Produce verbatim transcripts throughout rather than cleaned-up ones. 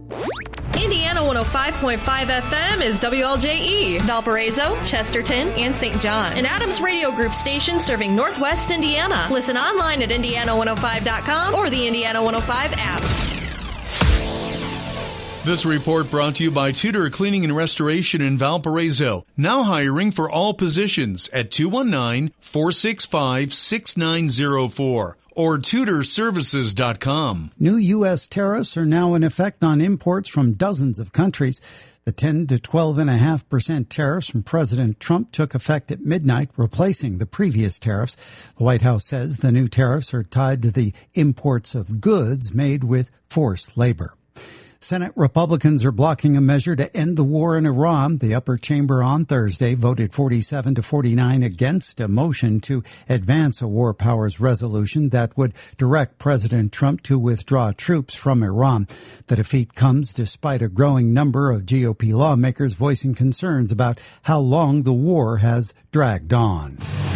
Indiana one oh five point five F M is W L J E, Valparaiso, Chesterton, and Saint John. An Adams Radio Group station serving Northwest Indiana. Listen online at indiana one oh five dot com or the Indiana one oh five app. This report brought to you by Tudor Cleaning and Restoration in Valparaiso. Now hiring for all positions at two one nine, four six five, six nine zero four. Or Tudor Services dot com. New U S tariffs are now in effect on imports from dozens of countries. The ten to twelve point five percent tariffs from President Trump took effect at midnight, replacing the previous tariffs. The White House says the new tariffs are tied to the imports of goods made with forced labor. Senate Republicans are blocking a measure to end the war in Iran. The upper chamber on Thursday voted forty-seven to forty-nine against a motion to advance a war powers resolution that would direct President Trump to withdraw troops from Iran. The defeat comes despite a growing number of G O P lawmakers voicing concerns about how long the war has dragged on.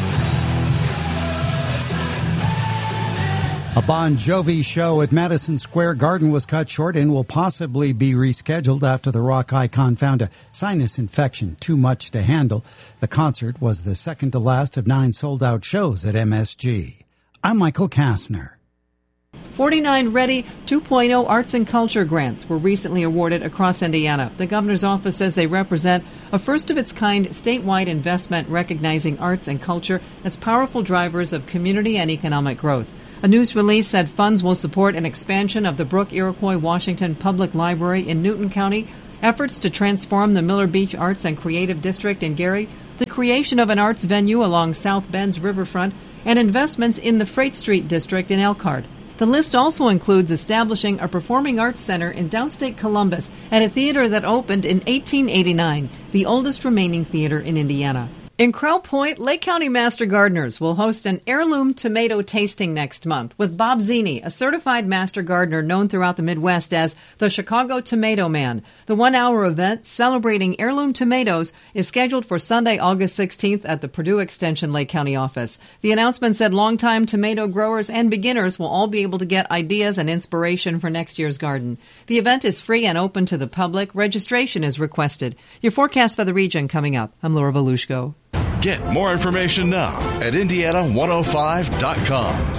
A Bon Jovi show at Madison Square Garden was cut short and will possibly be rescheduled after the rock icon found a sinus infection too much to handle. The concert was the second to last of nine sold-out shows at M S G. I'm Michael Kastner. forty-nine Ready two point oh Arts and Culture grants were recently awarded across Indiana. The governor's office says they represent a first-of-its-kind statewide investment recognizing arts and culture as powerful drivers of community and economic growth. A news release said funds will support an expansion of the Brook Iroquois Washington Public Library in Newton County, efforts to transform the Miller Beach Arts and Creative District in Gary, the creation of an arts venue along South Bend's riverfront, and investments in the Freight Street District in Elkhart. The list also includes establishing a performing arts center in downstate Columbus at a theater that opened in eighteen eighty-nine, the oldest remaining theater in Indiana. In Crow Point, Lake County Master Gardeners will host an heirloom tomato tasting next month with Bob Zini, a certified master gardener known throughout the Midwest as the Chicago Tomato Man. The one-hour event celebrating heirloom tomatoes is scheduled for Sunday, August sixteenth at the Purdue Extension Lake County office. The announcement said longtime tomato growers and beginners will all be able to get ideas and inspiration for next year's garden. The event is free and open to the public. Registration is requested. Your forecast for the region coming up. I'm Laura Volushko. Get more information now at indiana one oh five dot com.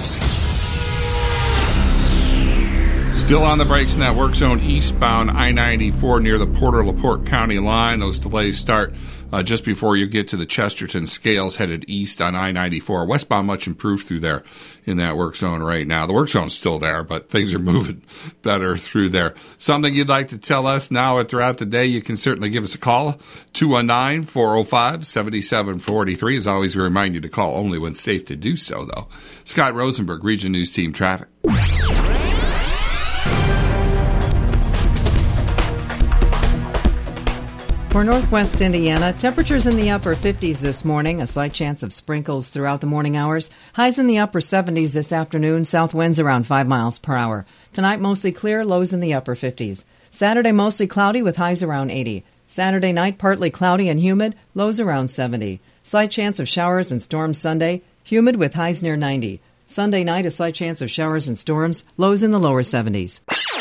Still on the brakes in that work zone eastbound I ninety-four near the Porter-LaPorte County line. Those delays start uh, just before you get to the Chesterton Scales headed east on I ninety-four. Westbound much improved through there in that work zone right now. The work zone's still there, but things are moving better through there. Something you'd like to tell us now or throughout the day, you can certainly give us a call. two one nine, four oh five, seven seven four three. As always, we remind you to call only when safe to do so, though. Scott Rosenberg, Region News Team Traffic. For Northwest Indiana, temperatures in the upper fifties this morning, a slight chance of sprinkles throughout the morning hours. Highs in the upper seventies this afternoon, south winds around five miles per hour. Tonight, mostly clear, lows in the upper fifties. Saturday, mostly cloudy with highs around eighty. Saturday night, partly cloudy and humid, lows around seventy. Slight chance of showers and storms Sunday, humid with highs near ninety. Sunday night, a slight chance of showers and storms, lows in the lower seventies.